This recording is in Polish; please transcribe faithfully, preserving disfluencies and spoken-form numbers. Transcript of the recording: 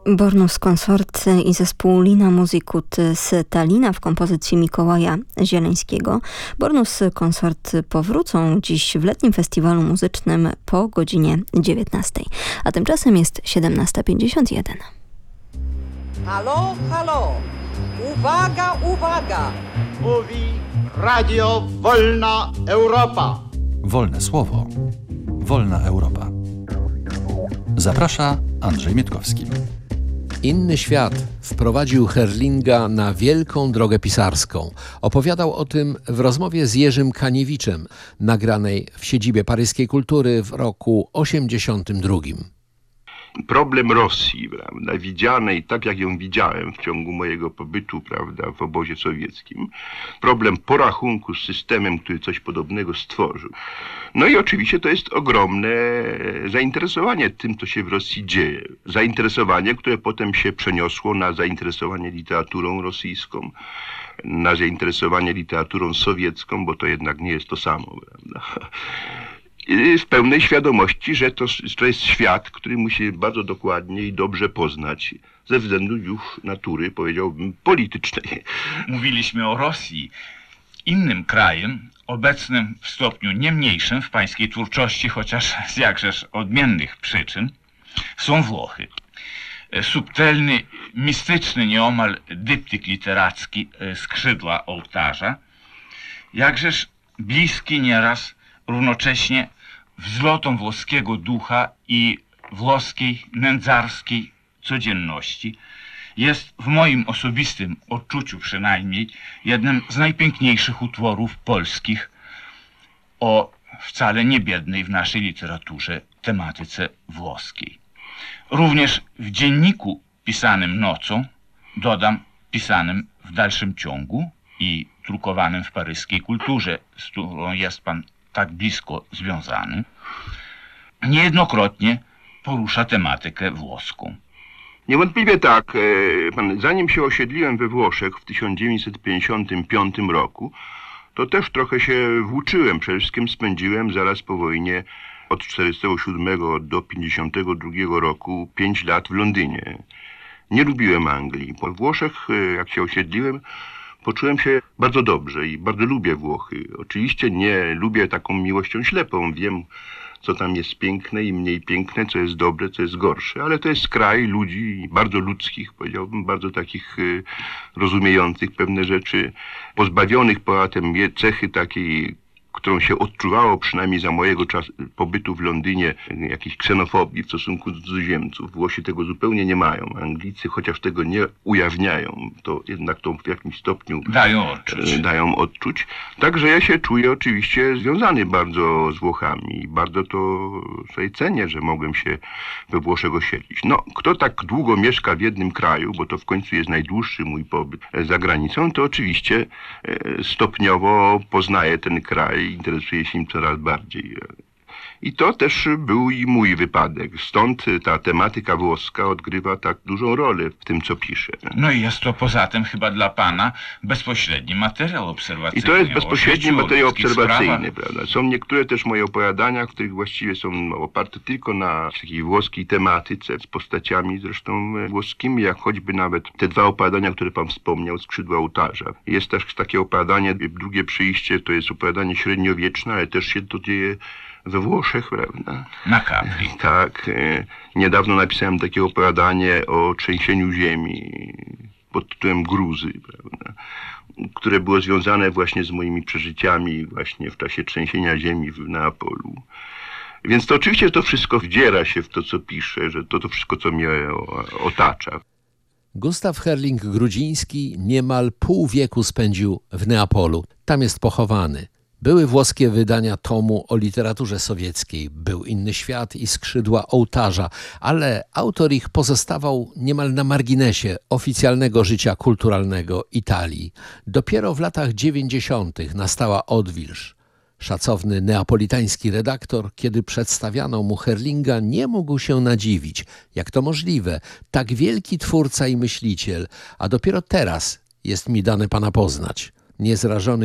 Bornus Consort i zespół Lina Musicud z Talina w kompozycji Mikołaja Zieleńskiego. Bornus Consort powrócą dziś w letnim festiwalu muzycznym po godzinie dziewiętnastej. A tymczasem jest siedemnasta pięćdziesiąt jeden. Halo, halo! Uwaga, uwaga! Mówi Radio Wolna Europa. Wolne słowo. Wolna Europa. Zaprasza Andrzej Mietkowski. Inny świat wprowadził Herlinga na wielką drogę pisarską. Opowiadał o tym w rozmowie z Jerzym Kaniewiczem, nagranej w siedzibie Paryskiej Kultury w roku osiemdziesiątym drugim. Problem Rosji, prawda, widzianej tak, jak ją widziałem w ciągu mojego pobytu, prawda, w obozie sowieckim. Problem porachunku z systemem, który coś podobnego stworzył. No i oczywiście to jest ogromne zainteresowanie tym, co się w Rosji dzieje. Zainteresowanie, które potem się przeniosło na zainteresowanie literaturą rosyjską, na zainteresowanie literaturą sowiecką, bo to jednak nie jest to samo, prawda. W pełnej świadomości, że to, to jest świat, który musi bardzo dokładnie i dobrze poznać ze względu już natury, powiedziałbym, politycznej. Mówiliśmy o Rosji. Innym krajem, obecnym w stopniu nie mniejszym w pańskiej twórczości, chociaż z jakżeż odmiennych przyczyn, są Włochy. Subtelny, mistyczny nieomal dyptyk literacki Skrzydła ołtarza, jakżeż bliski nieraz równocześnie wzlotom włoskiego ducha i włoskiej, nędzarskiej codzienności, jest w moim osobistym odczuciu przynajmniej jednym z najpiękniejszych utworów polskich o wcale niebiednej w naszej literaturze tematyce włoskiej. Również w dzienniku pisanym nocą, dodam pisanym w dalszym ciągu i drukowanym w Paryskiej Kulturze, z którą jest pan tak blisko związany, niejednokrotnie porusza tematykę włoską. Niewątpliwie tak. Zanim się osiedliłem we Włoszech w tysiąc dziewięćset pięćdziesiątym piątym roku, to też trochę się włóczyłem. Przede wszystkim spędziłem zaraz po wojnie od czterdziestego siódmego do pięćdziesiątego drugiego roku pięć lat w Londynie. Nie lubiłem Anglii. Po Włoszech, jak się osiedliłem, poczułem się bardzo dobrze i bardzo lubię Włochy. Oczywiście nie lubię taką miłością ślepą. Wiem, co tam jest piękne i mniej piękne, co jest dobre, co jest gorsze. Ale to jest kraj ludzi bardzo ludzkich, powiedziałbym, bardzo takich y, rozumiejących pewne rzeczy, pozbawionych poza tym cechy takiej, którą się odczuwało przynajmniej za mojego czasu, pobytu w Londynie, jakiejś ksenofobii w stosunku do cudzoziemców. Włosi tego zupełnie nie mają. Anglicy, chociaż tego nie ujawniają, to jednak to w jakimś stopniu dają odczuć. Dają odczuć. Także ja się czuję oczywiście związany bardzo z Włochami i bardzo to sobie cenię, że mogłem się we Włoszech osiedlić. No, kto tak długo mieszka w jednym kraju, bo to w końcu jest najdłuższy mój pobyt za granicą, to oczywiście stopniowo poznaje ten kraj, interesuje się im coraz bardziej. I to też był i mój wypadek. Stąd ta tematyka włoska odgrywa tak dużą rolę w tym, co piszę. No i jest to poza tym chyba dla pana bezpośredni materiał obserwacyjny. I to jest bezpośredni materiał obserwacyjny, sprawach. prawda. Są niektóre też moje opowiadania, w których właściwie są oparte tylko na takiej włoskiej tematyce, z postaciami zresztą włoskimi, jak choćby nawet te dwa opowiadania, które pan wspomniał, Skrzydła ołtarza. Jest też takie opowiadanie, Drugie przyjście, to jest opowiadanie średniowieczne, ale też się to dzieje we Włoszech, prawda? Na Capri. Tak. E, niedawno napisałem takie opowiadanie o trzęsieniu ziemi pod tytułem Gruzy, prawda? Które było związane właśnie z moimi przeżyciami właśnie w czasie trzęsienia ziemi w Neapolu. Więc to oczywiście to wszystko wdziera się w to, co piszę, że to, to wszystko, co mnie otacza. Gustaw Herling-Grudziński niemal pół wieku spędził w Neapolu. Tam jest pochowany. Były włoskie wydania tomu o literaturze sowieckiej, Był inny świat i Skrzydła ołtarza, ale autor ich pozostawał niemal na marginesie oficjalnego życia kulturalnego Italii. Dopiero w latach dziewięćdziesiątych nastała odwilż. Szacowny neapolitański redaktor, kiedy przedstawiano mu Herlinga, nie mógł się nadziwić. Jak to możliwe? Tak wielki twórca i myśliciel, a dopiero teraz jest mi dane pana poznać. Niezrażony